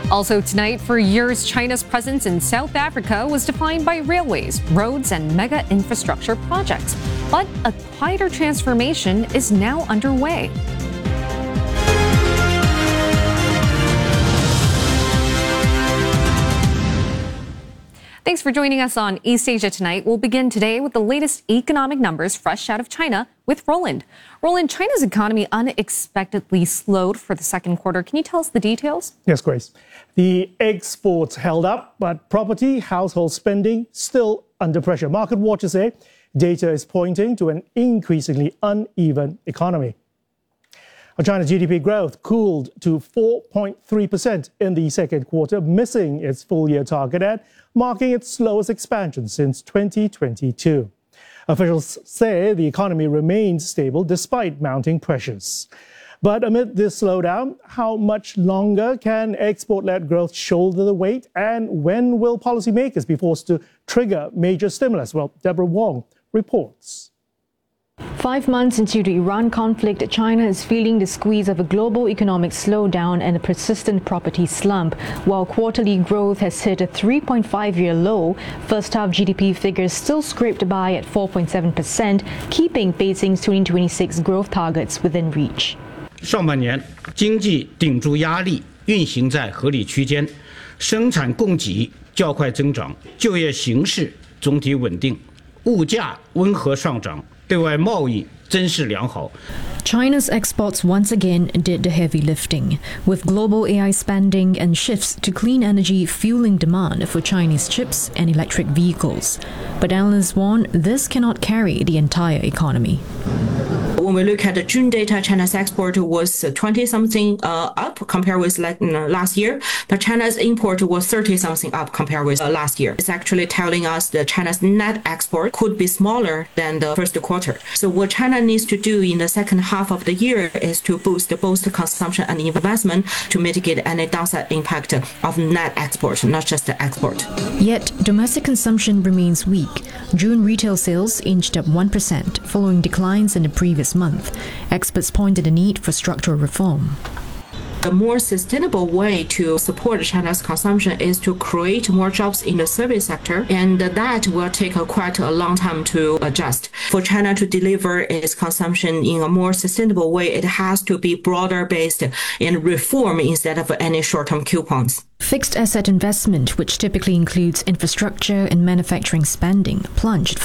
Also tonight, for years, China's presence in South Africa was defined by railways, roads, and mega infrastructure projects. But a quieter transformation is now underway. Thanks for joining us on East Asia Tonight. We'll begin today with the latest economic numbers fresh out of China with Roland. Roland, China's economy unexpectedly slowed for the second quarter. Can you tell us the details? Yes, Grace. The exports held up, but property, household spending still under pressure. Market watchers say data is pointing to an increasingly uneven economy. China's GDP growth cooled to 4.3% in the second quarter, missing its full-year target and marking its slowest expansion since 2022. Officials say the economy remains stable despite mounting pressures. But amid this slowdown, how much longer can export-led growth shoulder the weight, and when will policymakers be forced to trigger major stimulus? Well, Deborah Wong reports. 5 months into the Iran conflict, China is feeling the squeeze of a global economic slowdown and a persistent property slump. While quarterly growth has hit a 3.5-year low, first-half GDP figures still scraped by at 4.7%, keeping Beijing's 2026 growth targets within reach. 上半年经济顶住压力，运行在合理区间，生产供给较快增长，就业形势总体稳定，物价温和上涨。 对外贸易真是良好。 China's exports once again did the heavy lifting, with global AI spending and shifts to clean energy fueling demand for Chinese chips and electric vehicles. But analysts warn this cannot carry the entire economy. When we look at the June data, China's export was 20-something up compared with last year, but China's import was 30-something up compared with last year. It's actually telling us that China's net export could be smaller than the first quarter. So what China needs to do in the second half of the year is to boost both consumption and investment to mitigate any downside impact of net export, not just the export. Yet domestic consumption remains weak. June retail sales inched up 1%, following declines in the previous month. Experts pointed the need for structural reform. The more sustainable way to support China's consumption is to create more jobs in the service sector, and that will take quite a long time to adjust. For China to deliver its consumption in a more sustainable way, it has to be broader based and reform instead of any short-term coupons. Fixed asset investment, which typically includes infrastructure and manufacturing spending, plunged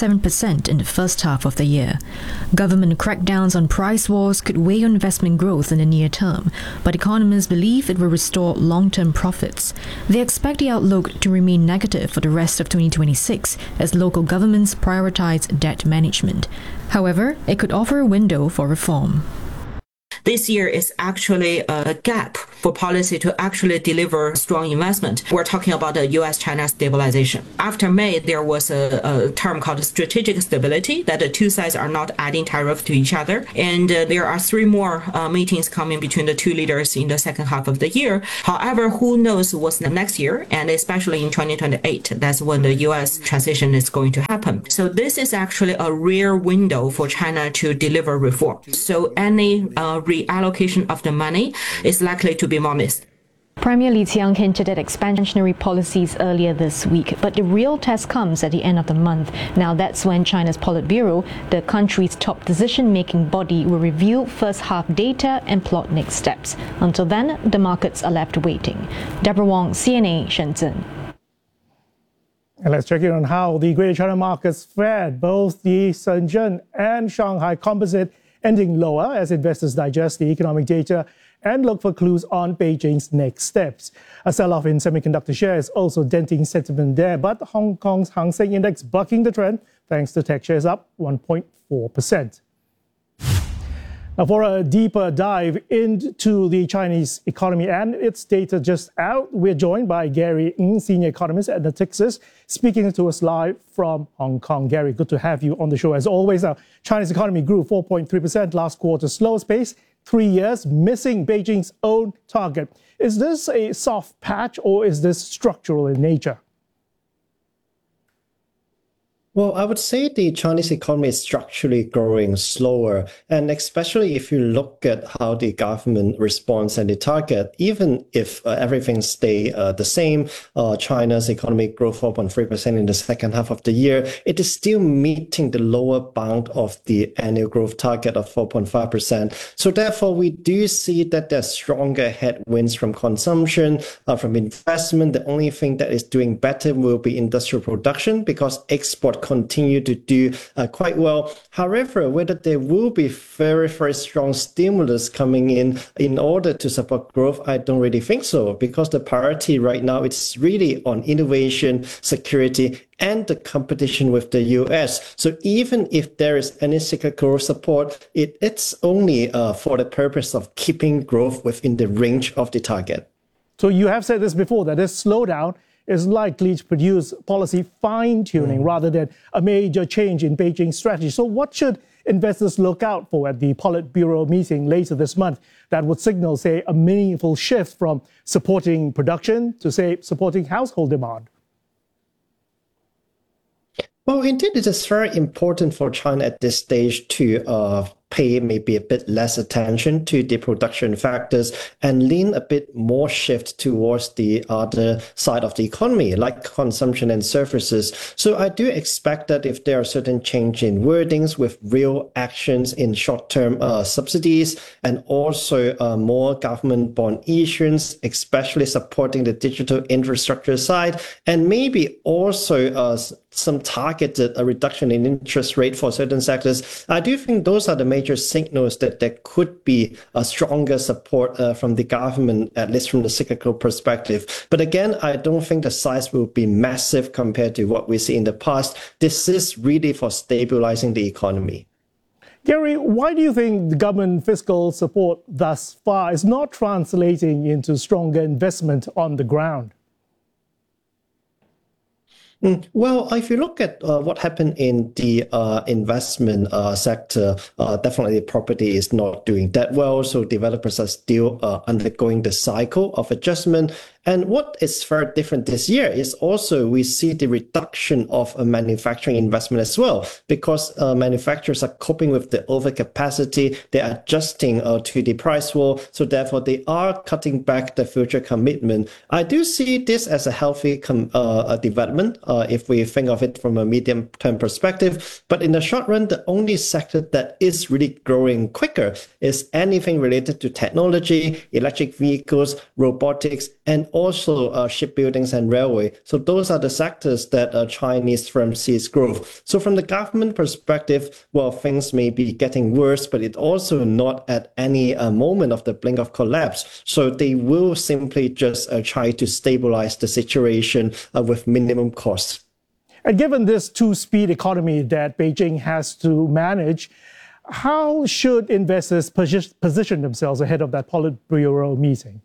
5.7% in the first half of the year. Government crackdowns on price wars could weigh on investment growth in the near term, but economists believe it will restore long-term profits. They expect the outlook to remain negative for the rest of 2026 as local governments prioritize debt management. However, it could offer a window for reform. This year is actually a gap for policy to actually deliver strong investment. We're talking about the U.S.-China stabilization. After May, there was a term called strategic stability, that the two sides are not adding tariff to each other. And there are 3 more meetings coming between the two leaders in the second half of the year. However, who knows what's the next year, and especially in 2028, that's when the U.S. transition is going to happen. So this is actually a rare window for China to deliver reform. So any reallocation of the money is likely to be modest. Premier Li Qiang hinted at expansionary policies earlier this week, but the real test comes at the end of the month. Now that's when China's Politburo, the country's top decision-making body, will reveal first-half data and plot next steps. Until then, the markets are left waiting. Deborah Wong, CNA, Shenzhen. And let's check in on how the Greater China markets fared. Both the Shenzhen and Shanghai Composite ending lower as investors digest the economic data and look for clues on Beijing's next steps. A sell-off in semiconductor shares also denting sentiment there, but Hong Kong's Hang Seng Index bucking the trend thanks to tech shares up 1.4%. Now, for a deeper dive into the Chinese economy and its data just out, we're joined by Gary Ng, senior economist at Natixis, speaking to us live from Hong Kong. Gary, good to have you on the show as always. Now, China's economy grew 4.3% last quarter, slowest pace 3 years, missing Beijing's own target. Is this a soft patch or is this structural in nature? Well, I would say the Chinese economy is structurally growing slower. And especially if you look at how the government responds and the target, even if everything stay the same, China's economic growth 4.3% in the second half of the year, it is still meeting the lower bound of the annual growth target of 4.5%. So therefore, we do see that there's stronger headwinds from consumption, from investment. The only thing that is doing better will be industrial production because export continue to do quite well. However, whether there will be very, very strong stimulus coming in order to support growth, I don't really think so, because the priority right now is really on innovation, security, and the competition with the US. So even if there is any cyclical support, it's only for the purpose of keeping growth within the range of the target. So you have said this before, that this slowdown is likely to produce policy fine-tuning rather than a major change in Beijing's strategy. So what should investors look out for at the Politburo meeting later this month that would signal, say, a meaningful shift from supporting production to, say, supporting household demand? Well, indeed, it is very important for China at this stage to pay maybe a bit less attention to the production factors and lean a bit more shift towards the other side of the economy, like consumption and services. So I do expect that if there are certain change in wordings with real actions in short-term subsidies and also more government bond issuance, especially supporting the digital infrastructure side, and maybe also some targeted reduction in interest rate for certain sectors, I do think those are the major signals that there could be a stronger support from the government, at least from the cyclical perspective. But again, I don't think the size will be massive compared to what we see in the past. This is really for stabilizing the economy. Gary, why do you think the government fiscal support thus far is not translating into stronger investment on the ground? Well, if you look at what happened in the investment sector, definitely property is not doing that well. So developers are still undergoing the cycle of adjustment. And what is very different this year is also we see the reduction of manufacturing investment as well, because manufacturers are coping with the overcapacity. They're adjusting to the price war. So therefore, they are cutting back the future commitment. I do see this as a healthy development if we think of it from a medium-term perspective. But in the short run, the only sector that is really growing quicker is anything related to technology, electric vehicles, robotics, and also shipbuildings and railway. So those are the sectors that Chinese firms sees growth. So from the government perspective, well, things may be getting worse, but it's also not at any moment of the blink of collapse. So they will simply just try to stabilize the situation with minimum costs. And given this two-speed economy that Beijing has to manage, how should investors position themselves ahead of that Politburo meeting?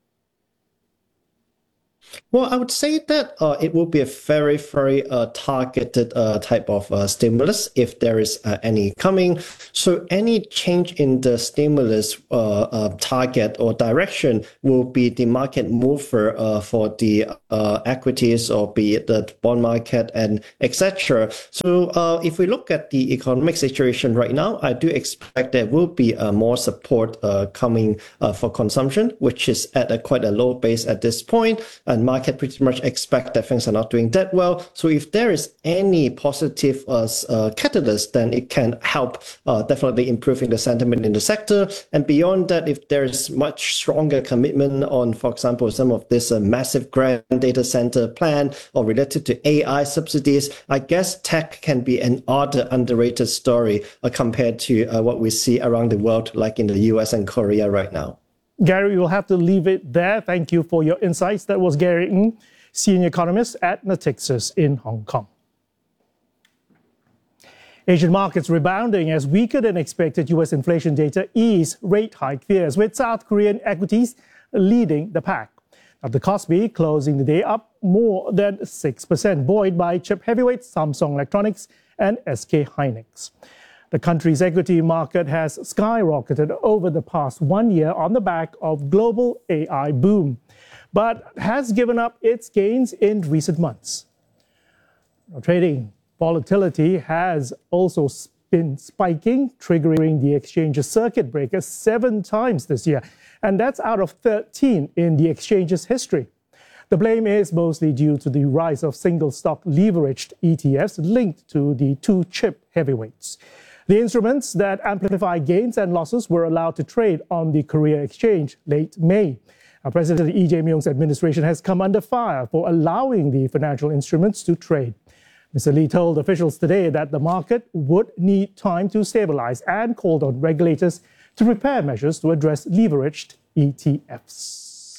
Well, I would say that it will be a very, very targeted type of stimulus if there is any coming. So any change in the stimulus target or direction will be the market mover for the equities or be it the bond market and etc. So if we look at the economic situation right now, I do expect there will be more support coming for consumption, which is at quite a low base at this point. And market pretty much expect that things are not doing that well. So if there is any positive catalyst, then it can help definitely improving the sentiment in the sector. And beyond that, if there is much stronger commitment on, for example, some of this massive grand data center plan or related to AI subsidies, I guess tech can be an other underrated story compared to what we see around the world, like in the US and Korea right now. Gary, we'll have to leave it there. Thank you for your insights. That was Gary Ng, senior economist at Natixis in Hong Kong. Asian markets rebounding as weaker than expected U.S. inflation data ease rate hike fears, with South Korean equities leading the pack. Now, the Kospi closing the day up more than 6%, buoyed by chip heavyweights Samsung Electronics and SK Hynix. The country's equity market has skyrocketed over the past 1 year on the back of global AI boom, but has given up its gains in recent months. Now, trading Volatility has also been spiking, triggering the exchange's circuit breaker 7 times this year. And that's out of 13 in the exchange's history. The blame is mostly due to the rise of single-stock leveraged ETFs linked to the 2 chip heavyweights. The instruments that amplify gains and losses were allowed to trade on the Korea Exchange late May. President Lee Jae-myung's administration has come under fire for allowing the financial instruments to trade. Mr. Lee told officials today that the market would need time to stabilize and called on regulators to prepare measures to address leveraged ETFs.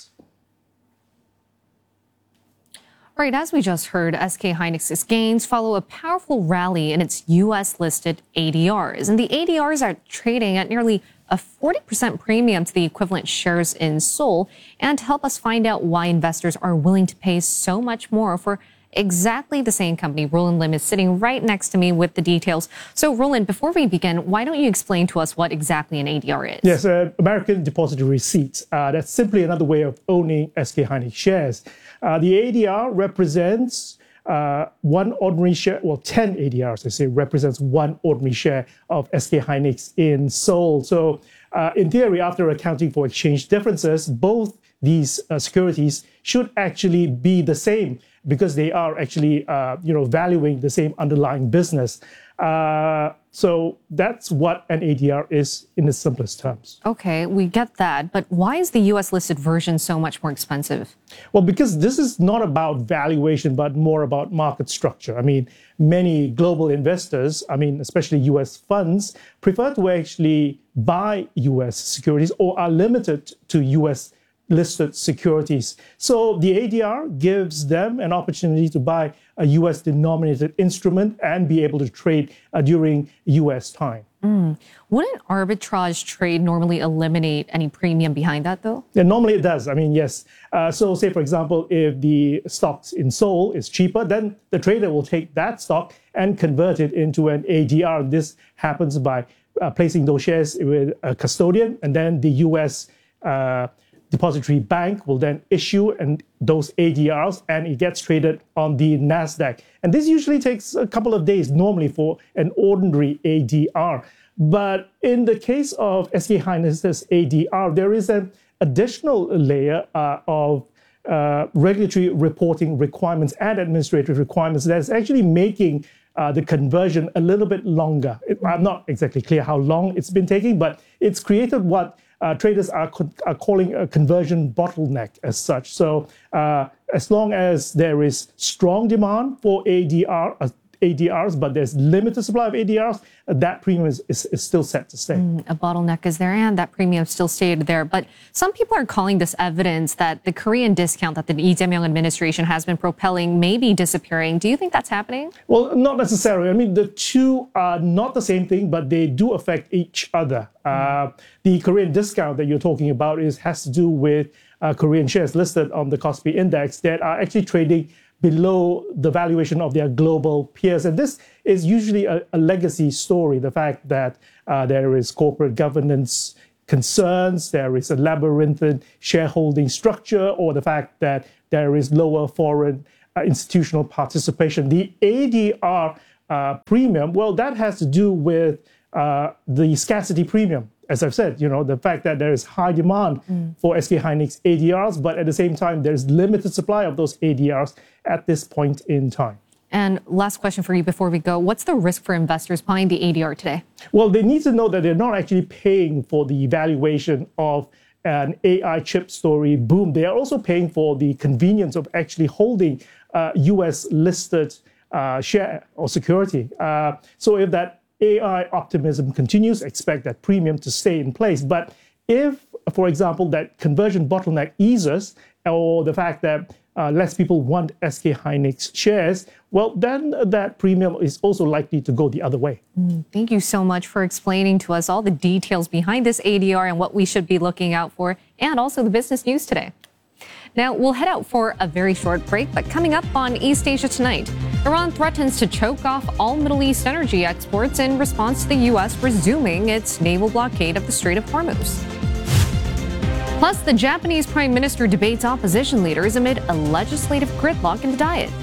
All right, as we just heard, SK Hynix's gains follow a powerful rally in its U.S.-listed ADRs. And the ADRs are trading at nearly a 40% premium to the equivalent shares in Seoul. And to help us find out why investors are willing to pay so much more for exactly the same company, Roland Lim is sitting right next to me with the details. So, Roland, before we begin, why don't you explain to us what exactly an ADR is? Yes, American Depository Receipts. That's simply another way of owning SK Hynix shares. The ADR represents one ordinary share, well, 10 ADRs, I say, represents one ordinary share of SK Hynix in Seoul. So, in theory, after accounting for exchange differences, both these securities should actually be the same because they are actually, valuing the same underlying business. So that's what an ADR is in the simplest terms. Okay, we get that. But why is the U.S. listed version so much more expensive? Well, because this is not about valuation, but more about market structure. I mean, many global investors, especially U.S. funds, prefer to actually buy U.S. securities or are limited to U.S. listed securities. So the ADR gives them an opportunity to buy a US denominated instrument and be able to trade during US time. Wouldn't arbitrage trade normally eliminate any premium behind that, though? Yeah, normally it does. Yes. So say, for example, if the stocks in Seoul is cheaper, then the trader will take that stock and convert it into an ADR. This happens by placing those shares with a custodian, and then the US Depository Bank will then issue those ADRs, and it gets traded on the NASDAQ. And this usually takes a couple of days normally for an ordinary ADR. But in the case of SK Hynix's ADR, there is an additional layer of regulatory reporting requirements and administrative requirements that's actually making the conversion a little bit longer. I'm not exactly clear how long it's been taking, but it's created what traders are calling a conversion bottleneck as such. So as long as there is strong demand for ADRs, but there's limited supply of ADRs, that premium is still set to stay. A bottleneck is there, and that premium still stayed there. But some people are calling this evidence that the Korean discount that the Lee Jae-myung administration has been propelling may be disappearing. Do you think that's happening? Well, not necessarily. The two are not the same thing, but they do affect each other. The Korean discount that you're talking about has to do with Korean shares listed on the Kospi Index that are actually trading below the valuation of their global peers. And this is usually a legacy story, the fact that there is corporate governance concerns, there is a labyrinthine shareholding structure, or the fact that there is lower foreign institutional participation. The ADR premium, well, that has to do with the scarcity premium. As I've said, the fact that there is high demand for SK Hynix ADRs, but at the same time, there's limited supply of those ADRs at this point in time. And last question for you before we go. What's the risk for investors buying the ADR today? Well, they need to know that they're not actually paying for the valuation of an AI chip story boom. They are also paying for the convenience of actually holding US listed share or security. So if that AI optimism continues, expect that premium to stay in place. But if, for example, that conversion bottleneck eases, or the fact that less people want SK Hynix shares, well, then that premium is also likely to go the other way. Thank you so much for explaining to us all the details behind this ADR and what we should be looking out for, and also the business news today. Now, we'll head out for a very short break, but coming up on East Asia Tonight, Iran threatens to choke off all Middle East energy exports in response to the U.S. resuming its naval blockade of the Strait of Hormuz. Plus, the Japanese Prime Minister debates opposition leaders amid a legislative gridlock in the Diet.